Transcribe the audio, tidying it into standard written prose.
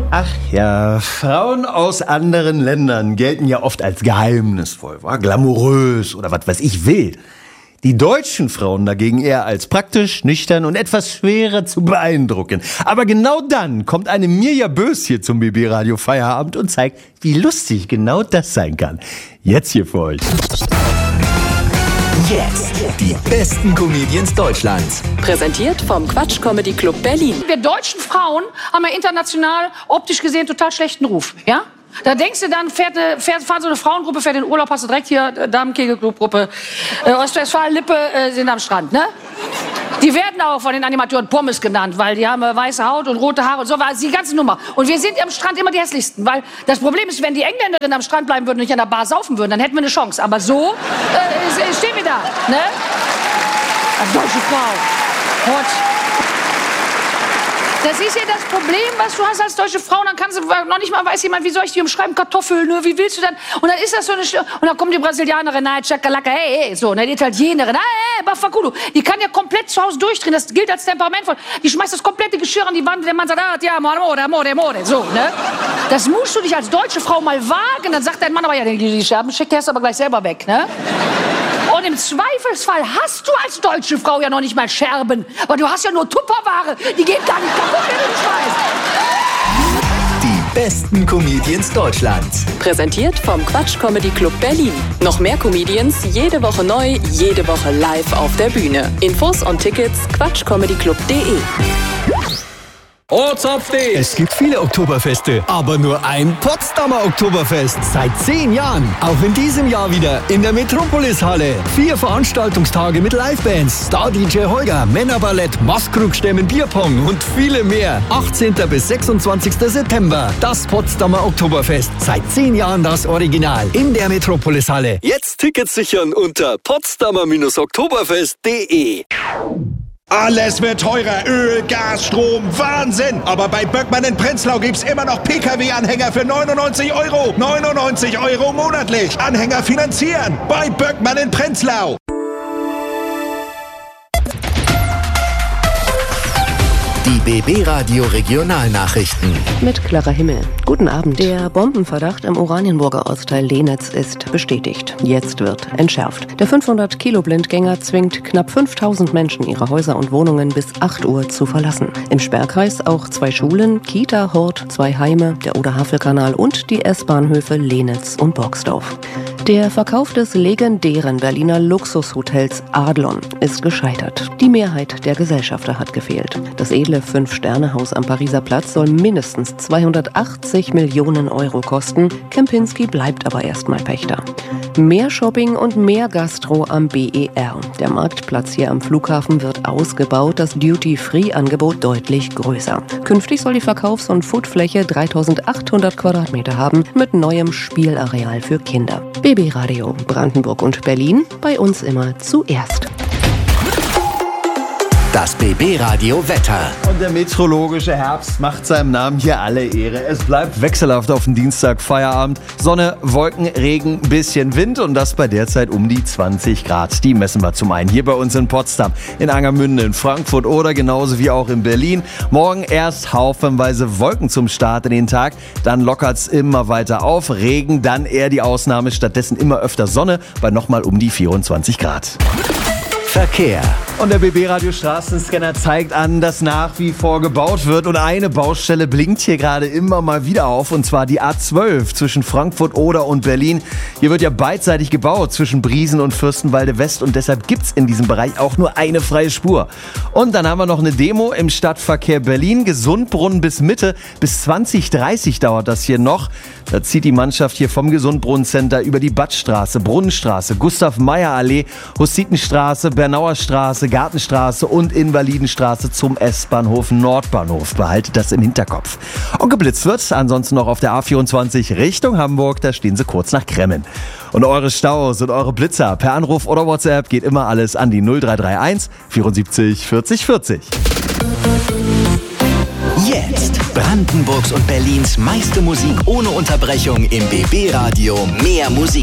Ach ja, Frauen aus anderen Ländern gelten ja oft als geheimnisvoll, glamourös oder was weiß ich, wild. Die deutschen Frauen dagegen eher als praktisch, nüchtern und etwas schwerer zu beeindrucken. Aber genau dann kommt eine Mirja Bös hier zum BB-Radio Feierabend und zeigt, wie lustig genau das sein kann. Jetzt hier für euch. Jetzt die besten Comedians Deutschlands. Präsentiert vom Quatsch Comedy Club Berlin. Wir deutschen Frauen haben ja international optisch gesehen total schlechten Ruf, ja? Da denkst du dann, fährt so eine Frauengruppe, fährt in den Urlaub, hast du direkt hier Damenkegelclub-Gruppe, Ostwestfalen-Lippe sind am Strand, ne? Die werden auch von den Animatoren Pommes genannt, weil die haben weiße Haut und rote Haare und so war die ganze Nummer. Und wir sind am Strand immer die hässlichsten, weil das Problem ist, wenn die Engländerinnen am Strand bleiben würden und nicht an der Bar saufen würden, dann hätten wir eine Chance. Aber so stehen wir da, ne? Eine deutsche Frau. Hot. Das ist ja das Problem, was du hast als deutsche Frau. Dann kannst du noch nicht mal, weiß jemand, wie soll ich die umschreiben? Kartoffeln, ne? Wie willst du dann? Und dann ist das so eine und dann kommt die Brasilianerin, nein, Chakalaka, hey, so, ne? Die Italienerin, hey, Bafakudu. Die kann ja komplett zu Hause durchdrehen. Das gilt als temperamentvoll. Die schmeißt das komplette Geschirr an die Wand. Der Mann sagt, ja, amore, so, ne? Das musst du dich als deutsche Frau mal wagen. Dann sagt dein Mann aber, ja, die Scherben schickt er aber gleich selber weg, ne? Und im Zweifelsfall hast du als deutsche Frau ja noch nicht mal Scherben. Weil du hast ja nur Tupperware. Die geht gar nicht kaputt, wenn du nicht weißt. Die besten Comedians Deutschlands. Präsentiert vom Quatsch Comedy Club Berlin. Noch mehr Comedians, jede Woche neu, jede Woche live auf der Bühne. Infos und Tickets quatschcomedyclub.de. Oh, Zopfti! Es gibt viele Oktoberfeste, aber nur ein Potsdamer Oktoberfest. Seit 10 Jahren. Auch in diesem Jahr wieder in der Metropolis-Halle. 4 Veranstaltungstage mit Livebands, Star-DJ Holger, Männerballett, Maskrug-Stämmen, Bierpong und viele mehr. 18. bis 26. September. Das Potsdamer Oktoberfest. Seit 10 Jahren das Original. In der Metropolis-Halle. Jetzt Tickets sichern unter potsdamer-oktoberfest.de. Alles wird teurer. Öl, Gas, Strom, Wahnsinn. Aber bei Böckmann in Prenzlau gibt's immer noch PKW-Anhänger für 99 €. 99 € monatlich. Anhänger finanzieren. Bei Böckmann in Prenzlau. Die BB-Radio Regionalnachrichten. Mit Clara Himmel. Guten Abend. Der Bombenverdacht im Oranienburger Ortsteil Lenetz ist bestätigt. Jetzt wird entschärft. Der 500-Kilo-Blindgänger zwingt knapp 5000 Menschen, ihre Häuser und Wohnungen bis 8 Uhr zu verlassen. Im Sperrkreis auch 2 Schulen, Kita, Hort, 2 Heime, der Oder-Havel-Kanal und die S-Bahnhöfe Lenetz und Boxdorf. Der Verkauf des legendären Berliner Luxushotels Adlon ist gescheitert. Die Mehrheit der Gesellschafter hat gefehlt. Das edle 5-Sterne-Haus am Pariser Platz soll mindestens 280 Millionen € kosten. Kempinski bleibt aber erstmal Pächter. Mehr Shopping und mehr Gastro am BER. Der Marktplatz hier am Flughafen wird ausgebaut, das Duty-Free-Angebot deutlich größer. Künftig soll die Verkaufs- und Foodfläche 3800 Quadratmeter haben, mit neuem Spielareal für Kinder. BB-Radio Brandenburg und Berlin, bei uns immer zuerst. Das BB-Radio Wetter. Und der meteorologische Herbst macht seinem Namen hier alle Ehre. Es bleibt wechselhaft auf den Dienstag Feierabend. Sonne, Wolken, Regen, bisschen Wind und das bei derzeit um die 20 Grad. Die messen wir zum einen hier bei uns in Potsdam, in Angermünde, in Frankfurt oder genauso wie auch in Berlin. Morgen erst haufenweise Wolken zum Start in den Tag. Dann lockert's immer weiter auf. Regen, dann eher die Ausnahme. Stattdessen immer öfter Sonne bei nochmal um die 24 Grad. Verkehr. Und der BB-Radio Straßenscanner zeigt an, dass nach wie vor gebaut wird. Und eine Baustelle blinkt hier gerade immer mal wieder auf. Und zwar die A12 zwischen Frankfurt Oder und Berlin. Hier wird ja beidseitig gebaut zwischen Briesen und Fürstenwalde West. Und deshalb gibt's in diesem Bereich auch nur eine freie Spur. Und dann haben wir noch eine Demo im Stadtverkehr Berlin. Gesundbrunnen bis Mitte. Bis 2030 dauert das hier noch. Da zieht die Mannschaft hier vom Gesundbrunnencenter über die Badstraße, Brunnenstraße, Gustav-Meyer-Allee, Hussitenstraße, Bernauer Straße, Gartenstraße und Invalidenstraße zum S-Bahnhof Nordbahnhof. Behaltet das im Hinterkopf. Und geblitzt wird ansonsten noch auf der A24 Richtung Hamburg. Da stehen sie kurz nach Kremmen. Und eure Staus und eure Blitzer per Anruf oder WhatsApp geht immer alles an die 0331 74 40 40. Jetzt Brandenburgs und Berlins meiste Musik ohne Unterbrechung im BB-Radio. Mehr Musik.